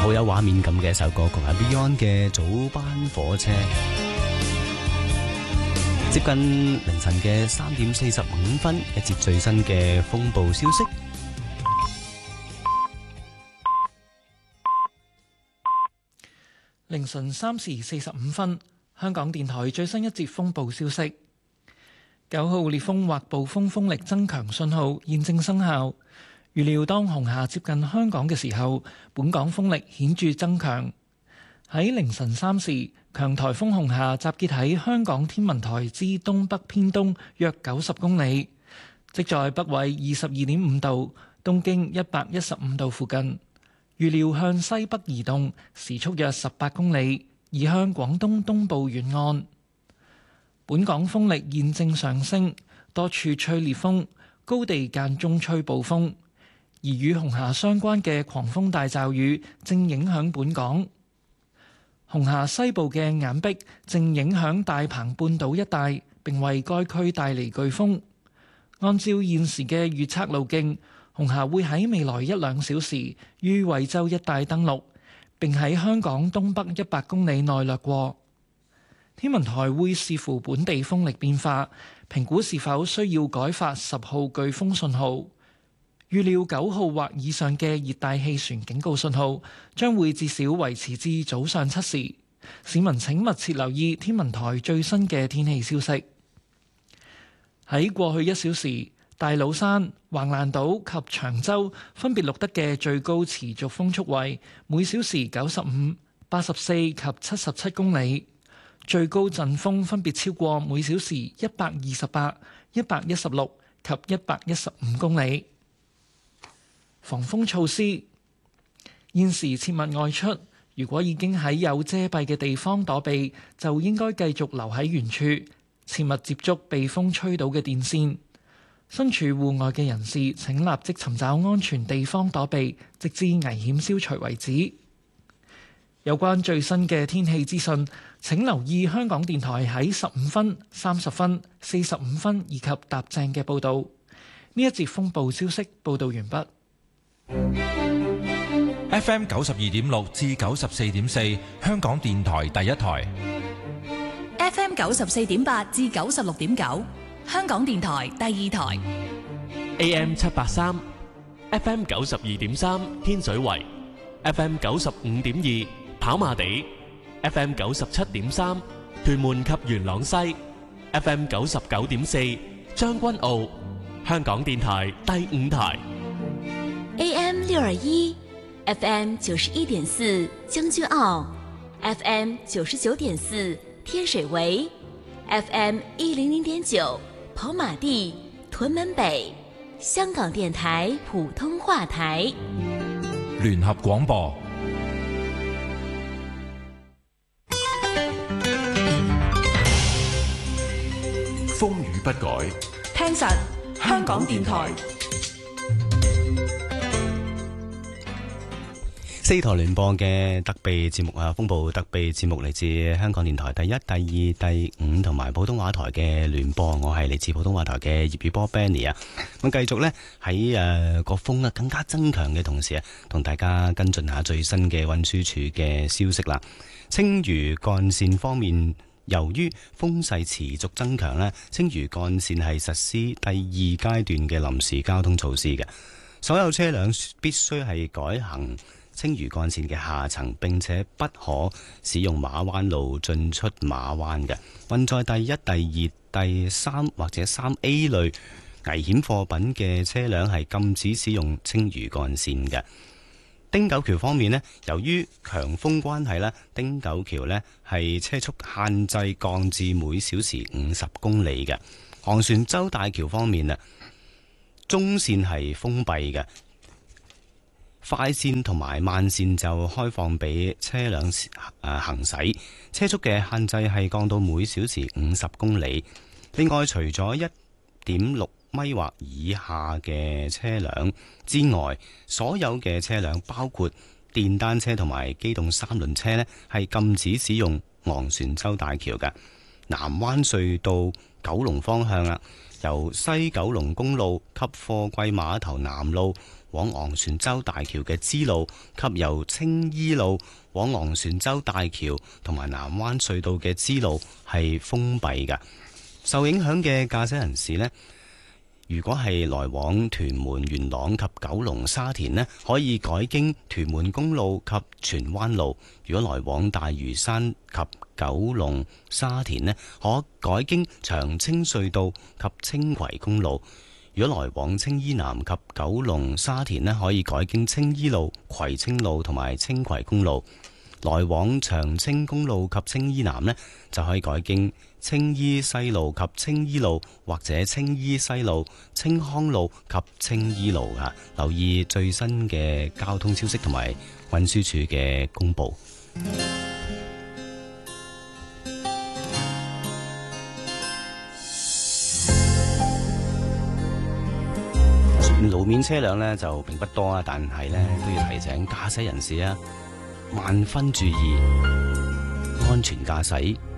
好有畫面感嘅一首歌曲，係 Beyond 嘅早班火車。接近凌晨嘅3:45，一節最新嘅風暴消息。 凌晨3:45，香港電台最新一節風暴消息。9號烈風或暴風風力增強信號現正生效。預料當紅霞接近香港嘅時候，本港風力顯著增強。喺凌晨3時，強颱風紅霞集結喺香港天文台之東北偏東約90公里，即在北緯22.5度、東經115度附近。預料向西北移動，時速約18公里，移向廣東東部沿岸。本港風力現正上升，多處吹烈風，高地間中吹暴風。而與紅霞相關嘅狂風大驟雨正影響本港。紅霞西部嘅眼壁正影響大鵬半島一帶，並為該區帶嚟颶風。按照現時嘅預測路徑，紅霞會喺未來1-2小時於惠州一帶登陸，並喺香港東北100公里內掠過。天文台會視乎本地風力變化，評估是否需要改發10號颶風信號。預料9號或以上嘅熱帶氣旋警告信號將會至少維持至早上7時。市民請密切留意天文台最新嘅天氣消息。喺過去1小時，大老山、橫瀾島及長洲分別錄得嘅最高持續風速為每小時95、84及77公里，最高陣風分別超過每小時128、116及115公里。防風措施：現時切勿外出，如果已經喺有遮蔽嘅地方躲避，就應該繼續留喺原處，切勿接觸被風吹倒嘅電線。身處戶外嘅人士請立即尋找安全地方躲避，直至危險消除為止。有關最新嘅天氣資訊，請留意香港電台喺15分、30分、45分以及踏正嘅報導。呢一節風暴消息報導完畢。 FM 92.6至94.4，香港電台第一台。 FM 94.8至96.9，香港電台第二台。 AM 783 FM 92.3，天水圍 FM 95.2，跑馬地 FM 97.3，屯門及元朗西 FM 99.4，將軍澳，香港電台第五台。 AM 621 FM 91.4，將軍澳 FM 99.4，天水圍 FM 100.9，跑馬地、屯門北，香港電台普通話台。 聯合廣播。風雨不改， 聽實香港電台。 4台聯播嘅特備節目啊，風暴特備節目嚟自香港電台第1、第2、第5同埋普通話台嘅聯播，我係嚟自普通話台嘅葉宇波 Benny 啊。咁繼續呢，喺個風更加增強嘅同時啊，同大家跟進下最新嘅運輸署嘅消息啦。青嶼幹線方面，由於風勢持續增強呢，青嶼幹線係實施第2階段嘅臨時交通措施嘅，所有車輛必須係改行青嶼幹線嘅下層，並且不可使用馬灣路進出馬灣嘅。運載第1、第2、第3或者3A 類危險貨品嘅車輛係禁止使用青嶼幹線嘅。汀九橋方面呢，由於強風關係呢，汀九橋呢係車速限制降至每小時50公里嘅。昂船洲大橋方面啊，中線係封閉嘅。快線同埋慢線就開放俾車輛行駛，車速嘅限制係降到每小時50公里。另外，除咗1.6米或以下嘅車輛之外，所有嘅車輛包括電單車同埋機動三輪車呢，係禁止使用昂船洲大橋嘅。南灣隧道九龍方向啊，由西九龍公路及貨櫃碼頭南路往昂船洲大橋嘅支路及由青衣路往昂船洲大橋同埋南灣隧道嘅支路係封閉㗎。受影響嘅駕駛人士呢，如果係來往屯門、元朗及九龍、沙田呢，可以改經屯門公路及荃灣路；如果來往大嶼山及九龍、沙田呢，可改經長青隧道及青葵公路；如果來往青衣南及九龍、沙田呢，可以改經青衣路、葵青路同埋青葵公路；來往長青公路及青衣南呢，就可以改經青衣西路及青衣路，或者青衣西路、青康路及青衣路㗎。留意最新嘅交通消息同埋運輸署嘅公佈。路面車輛呢就並不多啊，但係呢都要提醒駕駛人士啊，萬分注意安全駕駛。